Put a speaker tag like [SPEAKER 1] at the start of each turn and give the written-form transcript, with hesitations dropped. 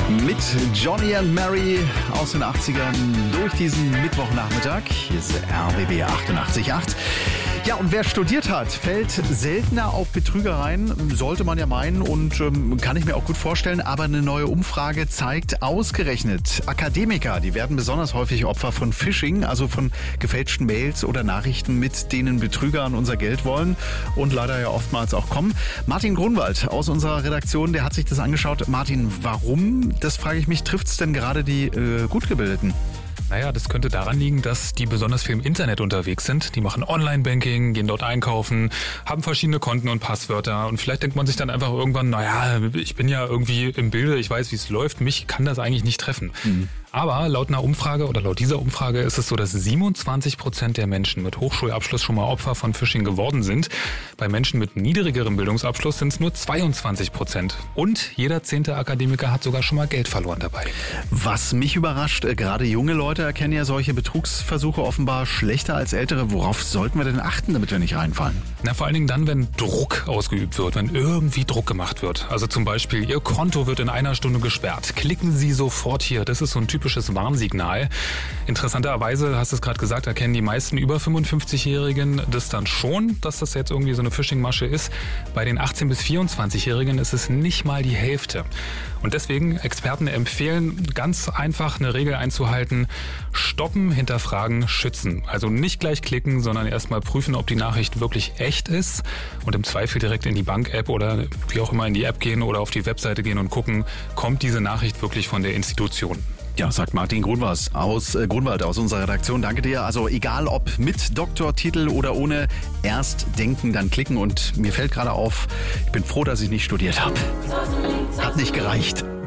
[SPEAKER 1] Mit Johnny and Mary aus den 80ern durch diesen Mittwochnachmittag. Hier ist RBB 88.8. Ja, und wer studiert hat, fällt seltener auf Betrügereien, sollte man ja meinen und kann ich mir auch gut vorstellen. Aber eine neue Umfrage zeigt ausgerechnet, Akademiker, die werden besonders häufig Opfer von Phishing, also von gefälschten Mails oder Nachrichten, mit denen Betrüger an unser Geld wollen und leider ja oftmals auch kommen. Martin Grunwald aus unserer Redaktion, der hat sich das angeschaut. Martin, warum, das frage ich mich, trifft es denn gerade die Gutgebildeten?
[SPEAKER 2] Naja, das könnte daran liegen, dass die besonders viel im Internet unterwegs sind. Die machen Online-Banking, gehen dort einkaufen, haben verschiedene Konten und Passwörter. Und vielleicht denkt man sich dann einfach irgendwann, naja, ich bin ja irgendwie im Bilde, ich weiß, wie es läuft, mich kann das eigentlich nicht treffen. Aber laut dieser Umfrage ist es so, dass 27% der Menschen mit Hochschulabschluss schon mal Opfer von Phishing geworden sind. Bei Menschen mit niedrigerem Bildungsabschluss sind es nur 22%. Und jeder 10. Akademiker hat sogar schon mal Geld verloren dabei.
[SPEAKER 1] Was mich überrascht, gerade junge Leute erkennen ja solche Betrugsversuche offenbar schlechter als ältere. Worauf sollten wir denn achten, damit wir nicht reinfallen?
[SPEAKER 2] Na, vor allen Dingen dann, wenn Druck ausgeübt wird, wenn irgendwie Druck gemacht wird. Also zum Beispiel, Ihr Konto wird in einer Stunde gesperrt. Klicken Sie sofort hier. Das ist so ein typisches Warnsignal. Interessanterweise, hast du es gerade gesagt, erkennen die meisten über 55-Jährigen das dann schon, dass das jetzt irgendwie so eine Phishing-Masche ist. Bei den 18- bis 24-Jährigen ist es nicht mal die Hälfte. Und deswegen, Experten empfehlen, ganz einfach eine Regel einzuhalten: Stoppen, hinterfragen, schützen. Also nicht gleich klicken, sondern erstmal prüfen, ob die Nachricht wirklich echt ist und im Zweifel direkt in die Bank-App oder wie auch immer in die App gehen oder auf die Webseite gehen und gucken, kommt diese Nachricht wirklich von der Institution.
[SPEAKER 1] Ja, sagt Martin Grunwald aus unserer Redaktion. Danke dir. Also egal ob mit Doktortitel oder ohne, erst denken, dann klicken. Und mir fällt gerade auf, ich bin froh, dass ich nicht studiert habe. Hat nicht gereicht.